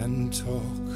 and talk.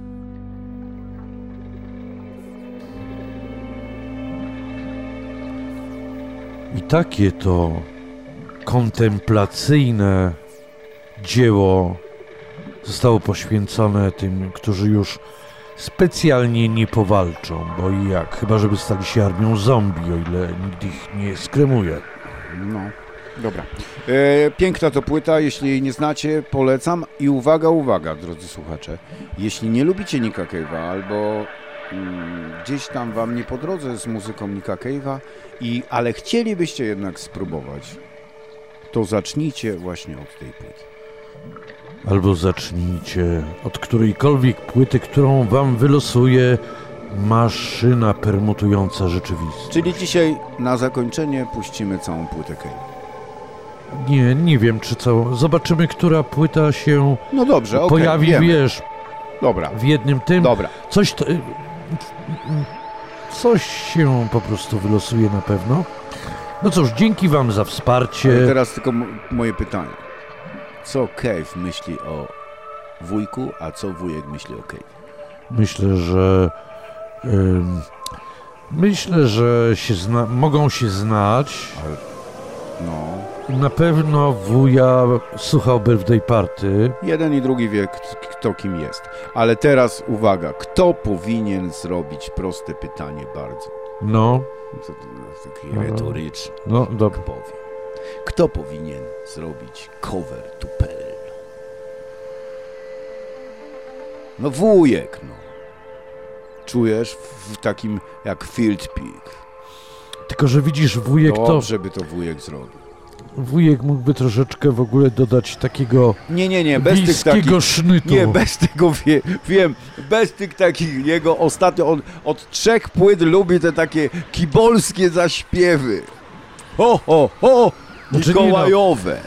I takie to kontemplacyjne dzieło zostało poświęcone tym, którzy już specjalnie nie powalczą, bo i jak? Chyba żeby stali się armią zombie, o ile nikt ich nie skremuje. No, dobra. Piękna to płyta, jeśli jej nie znacie, polecam. I uwaga, drodzy słuchacze, jeśli nie lubicie Nicka Cave'a albo gdzieś tam wam nie po drodze z muzyką Nicka Cave'a, ale chcielibyście jednak spróbować, to zacznijcie właśnie od tej płyty. Albo zacznijcie od którejkolwiek płyty, którą wam wylosuje maszyna permutująca rzeczywistość. Czyli dzisiaj na zakończenie puścimy całą płytę Cave'a. Nie wiem czy całą. Zobaczymy, która płyta się pojawi, wiemy. Wiesz, dobra. w jednym tym. Dobra. Coś się po prostu wylosuje na pewno. No cóż, dzięki wam za wsparcie. Ale teraz tylko moje pytanie. Co Cave myśli o wujku, a co wujek myśli o Cave? Myślę, że mogą się znać. No. Na pewno wuja słuchał Birthday Party. Jeden i drugi wie, kto kim jest. Ale teraz uwaga, kto powinien zrobić proste pytanie bardzo? No. Takie retoryczne. No, dobra. Kto powinien zrobić cover to Pearl? No wujek, no. Czujesz w takim jak Field Pig. Tylko, że widzisz, wujek Dobrze by to wujek zrobił. Wujek mógłby troszeczkę w ogóle dodać takiego nie, bez tych takich sznytu. Nie, bez tego wiem, bez tych takich jego ostatnio od 3 płyt lubi te takie kibolskie zaśpiewy. Ho, Znaczy, mikołajowe.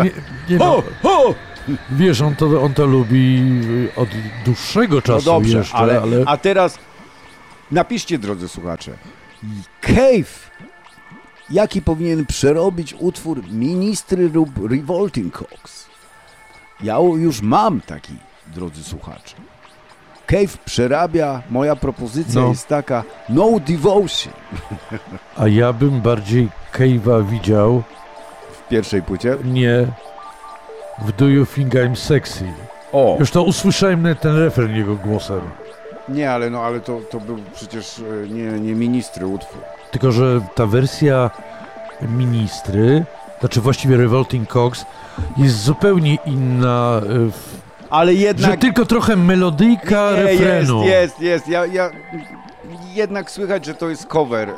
Ho. Wiesz, on to lubi od dłuższego czasu. No dobrze, jeszcze, ale... A teraz napiszcie, drodzy słuchacze, Cave, jaki powinien przerobić utwór Ministry lub Revolting Cocks? Ja już mam taki, drodzy słuchacze. Cave przerabia, moja propozycja jest taka, No Devotion. A ja bym bardziej Cave'a widział w pierwszej płycie? Nie, w Do You Think I'm Sexy. O! Już to usłyszałem ten refren jego głosem. Nie, ale to był przecież nie Ministry utwór. Tylko, że ta wersja Ministry, znaczy właściwie Revolting Cocks, jest zupełnie inna. Ale jednak... Że tylko trochę melodyjka refrenu. Jest. Ja jednak słychać, że to jest cover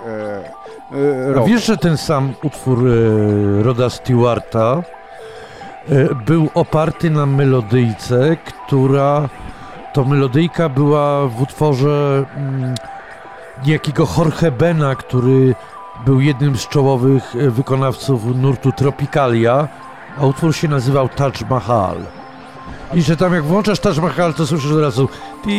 A wiesz, że ten sam utwór Roda Stewarta był oparty na melodyjce, która to melodyjka była w utworze niejakiego Jorge Bena, który był jednym z czołowych wykonawców nurtu Tropicalia, a utwór się nazywał Taj Mahal. I że tam jak włączasz Taj Mahal, to słyszysz od razu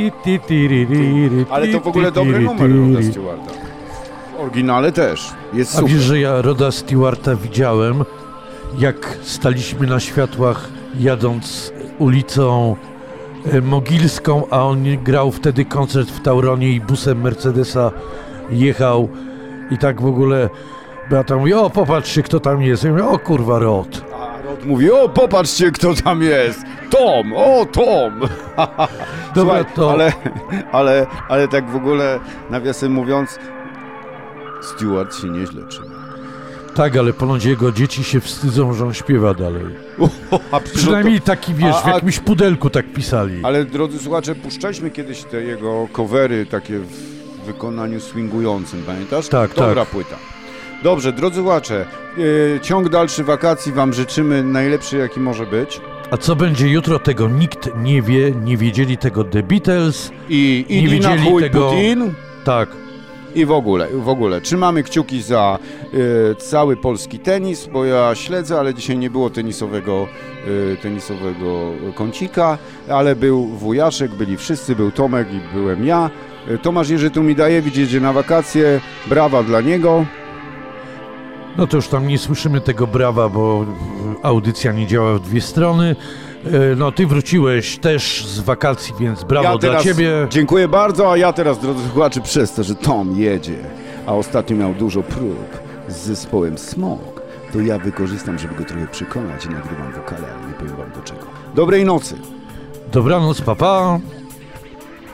ale to w ogóle dobry numer Roda Stewarta. W oryginale też. Jest super. A wiesz, że ja Roda Stewarta widziałem, jak staliśmy na światłach jadąc ulicą Mogilską, a on grał wtedy koncert w Tauronie i busem Mercedesa jechał i tak w ogóle Beata mówi, o popatrzcie kto tam jest. Ja mówię, o kurwa Rod. A Rod mówi, o popatrzcie kto tam jest. Tom, Tom. Dobra, słuchaj, ale tak w ogóle nawiasem mówiąc, Stewart się nieźle trzyma. Tak, ale ponoć jego dzieci się wstydzą, że on śpiewa dalej. Przynajmniej taki, wiesz, w jakimś pudelku tak pisali. Ale drodzy słuchacze, puszczaliśmy kiedyś te jego covery takie w wykonaniu swingującym, pamiętasz? Tak, Dobra płyta. Dobrze, drodzy słuchacze, ciąg dalszy wakacji wam życzymy najlepszy jaki może być. A co będzie jutro, tego nikt nie wie, nie wiedzieli tego The Beatles. I nie wiedzieli tego... Putin. Tak. I w ogóle trzymamy kciuki za cały polski tenis, bo ja śledzę, ale dzisiaj nie było tenisowego kącika, ale był wujaszek, byli wszyscy, był Tomek i byłem ja. Tomasz Jerzy Tumidajewicz jedzie na wakacje, brawa dla niego. No to już tam nie słyszymy tego brawa, bo audycja nie działa w dwie strony. No, ty wróciłeś też z wakacji, więc brawo dla ciebie. Dziękuję bardzo, a ja teraz, drodzy słuchacze, przez to, że Tom jedzie, a ostatnio miał dużo prób z zespołem Smog, to ja wykorzystam, żeby go trochę przekonać i nagrywam wokale, ale nie powiem wam do czego. Dobrej nocy. Dobranoc, papa.